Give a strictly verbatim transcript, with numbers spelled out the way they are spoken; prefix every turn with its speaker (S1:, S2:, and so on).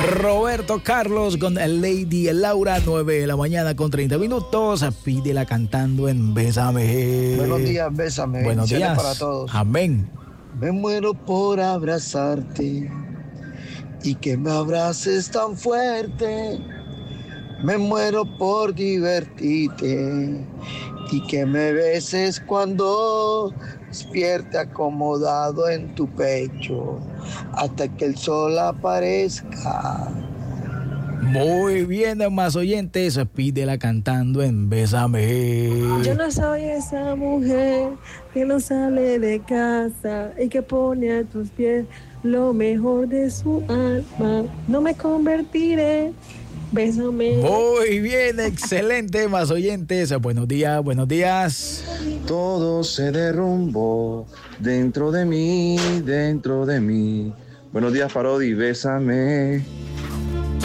S1: Roberto Carlos con Lady Laura, nueve de la mañana con treinta minutos. Pídela cantando en Bésame.
S2: Buenos días, Bésame.
S1: Buenos días
S2: para todos.
S1: Amén.
S2: Me muero por abrazarte y que me abraces tan fuerte. Me muero por divertirte y que me beses cuando despierte acomodado en tu pecho hasta que el sol aparezca.
S1: Muy bien, más oyentes, pídela cantando en Bésame.
S3: Yo no soy esa mujer que no sale de casa y que pone a tus pies lo mejor de su alma. No me convertiré. Bésame.
S1: Muy bien, excelente, más oyentes. Buenos días, buenos días.
S4: Todo se derrumbó dentro de mí, dentro de mí. Buenos días, Parodi, bésame.